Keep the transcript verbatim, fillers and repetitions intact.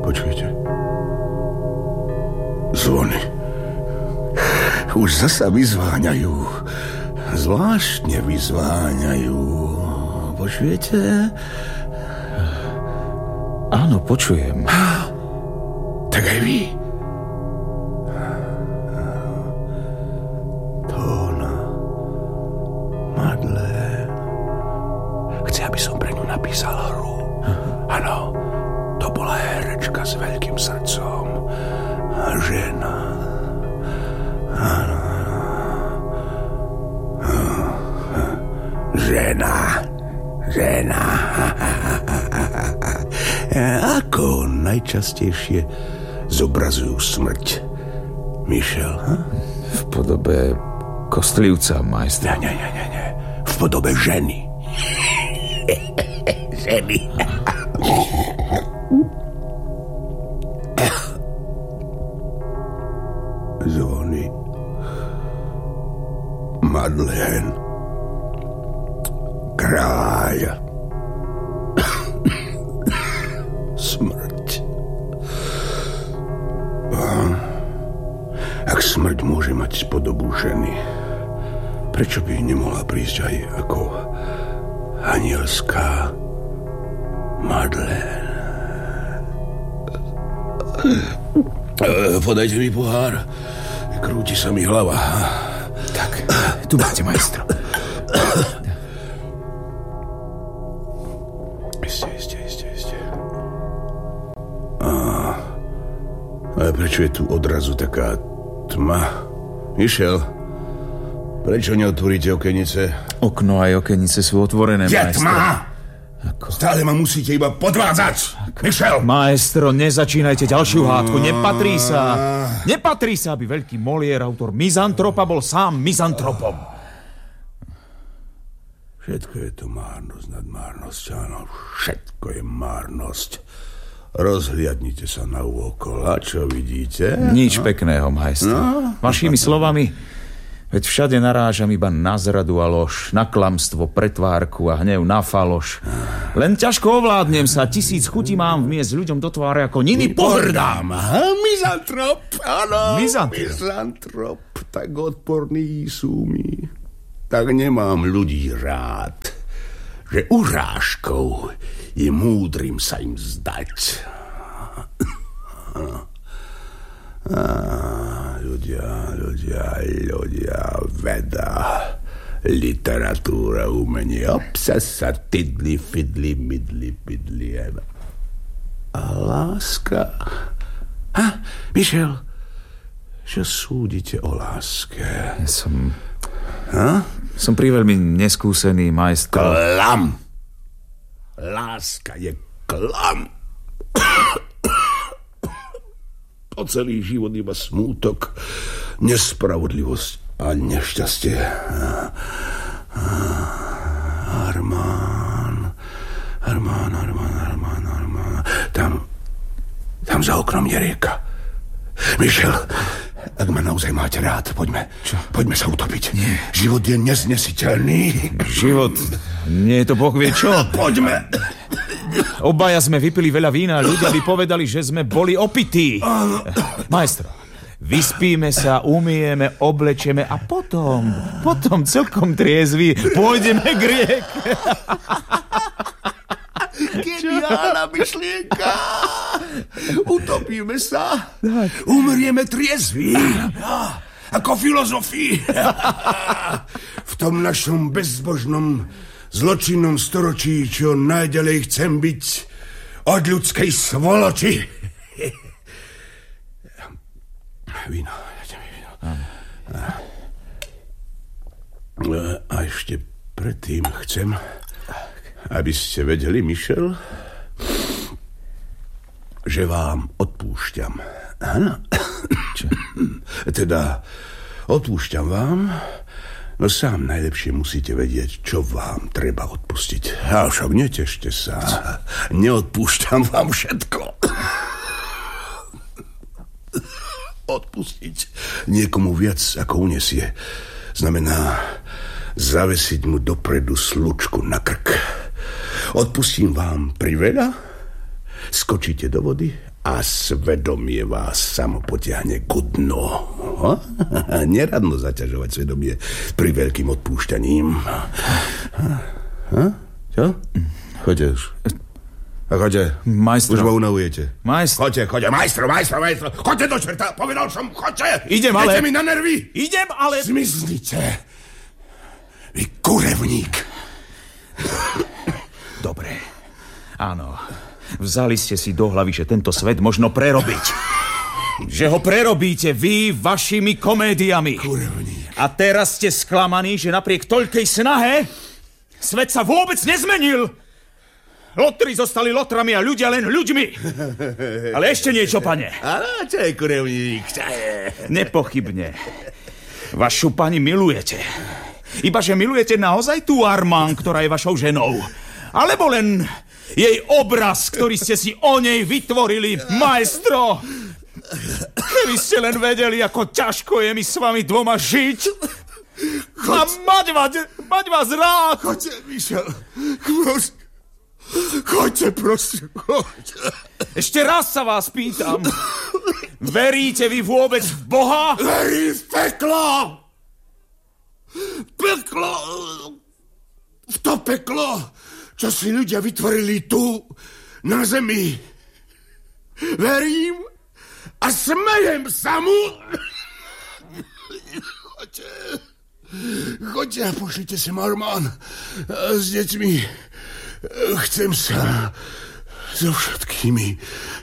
Počujete? Zvony. Už zasa vyzváňajú. Zvláštne vyzváňajú. Počujete? Áno, počujem. Tak aj vy. Tóna. Madeleine. Chce, aby som pre ňu napísal hru. Áno, to bola herečka s veľkým srdcom. Žena. Áno. Žena. Žena. Ako najčastejšie zobrazujú smrť? Michel, ha? V podobe kostlivca, majstra. Nie, nie, nie, nie. V podobe ženy. Ženy. Zvony. Madeleine. Kráľ. Smrť. Ak smrť môže mať podobu ženy, prečo by nemohla prísť aj ako anielská Madeleine? Podajte mi pohár. Krúti sa mi hlava. Tak, tu máte, majstro. Isté, isté, isté, isté. Ale prečo je tu odrazu taká tma? Michel, prečo neotvoríte okenice? Okno aj okenice sú otvorené, Je majstro. tma! Ako? Stále ma musíte iba podvádzať! Ako? Michel! Maestro, nezačínajte ďalšiu hádku. Nepatrí sa. Nepatrí sa, aby veľký Molière, autor Mizantropa, bol sám mizantropom. Všetko je to márnosť nad márnosť, áno. Všetko je márnosť. Rozhliadnite sa na úokol. A čo vidíte? Nič no? pekného, majstro. No? Vašimi slovami, veď všade narážam iba na zradu a lož, na klamstvo, pretvárku a hnev na faloš. Len ťažko ovládnem sa, tisíc chutí mám vmiesť ľuďom do tváre ako niny pohrdám. Mizantrop, áno. Mizantrop. Mizantrop, tak odporní sú mi. Tak nemám ľudí rád, že urážkou je múdrym sa im zdať. Á, ľudia, ľudia, ľudia, veda, literatúra, umenie, obsesa, tidli, fidli, midli, pidli. A láska? Ha, Michel, čo súdite o láske? Ja som... Ha? Som priveľmi neskúsený, majstro. Klam! Láska je klam! Po celý život iba smútok, nespravodlivosť a nešťastie. Armán, Armán, Armán, Armán, Armán. Tam, tam za oknom je rieka. Michel, ak ma naozaj máte rád, poďme, Čo? poďme sa utopiť. Nie. Život je neznesiteľný. Život, nie je to Boh vie čo. Poďme. Obaja sme vypili veľa vína, ľudia by povedali, že sme boli opití. Majstro, vyspíme sa, umieme, oblečieme a potom, potom celkom triezvi pôjdeme k rieke. Geniálna myšlienka. Utopíme sa, umrieme triezví. Ako filozofii. V tom našom bezbožnom zločinnom storočí, čo najďalej chcem byť od ľudskej svoloči. Víno, dajte mi víno. A ešte predtým chcem, aby ste vedeli, Michel, že vám odpúšťam. Áno. Čo? Teda odpúšťam vám, no sám najlepšie musíte vedieť, čo vám treba odpustiť. A však netešte sa. Neodpúšťam vám všetko. Odpustiť niekomu viac, ako unesie, znamená zavesiť mu dopredu slučku na krk. Odpustím vám priveľa, skočíte do vody a svedomie vás samo potiahne ku dnu. Neradno zaťažovať svedomie pri veľkým odpúšťaním. Čo? Choďte už. Choďte. Majstro. Už ma unavujete. Majstro. Choďte, choďte. Majstro, majstro, majstro. Choďte do čerta. Povedal som, choďte. Idem, ale... Idete mi na nervy. Idem, ale... Zmiznite. Vy kurevník. Dobre. Áno. Vzali ste si do hlavy, že tento svet možno prerobiť. Že ho prerobíte vy vašimi komédiami. Kurevník. A teraz ste sklamaní, že napriek toľkej snahe svet sa vôbec nezmenil. Lotri zostali lotrami a ľudia len ľuďmi. Ale ešte niečo, pane. Áno, čo je kurevník? Čo je? Nepochybne. Vašu pani milujete. Ibaže milujete naozaj tú Armand, ktorá je vašou ženou. Alebo len jej obraz, ktorý ste si o nej vytvorili, maestro. Keby ste len vedeli, ako ťažko je mi s vami dvoma žiť. A mať vás, mať vás rád. Choďte, Michel. Prosím. Choďte, prosím. Choďte. Ešte raz sa vás pýtam. Veríte vy vôbec v Boha? Verím v peklo. Peklo. V to peklo, čo si ľudia vytvorili tu, na zemi. Verím a smejem sa mu. Choďte. Choďte a pošlite si Armand s deťmi. Chcem sa so všetkými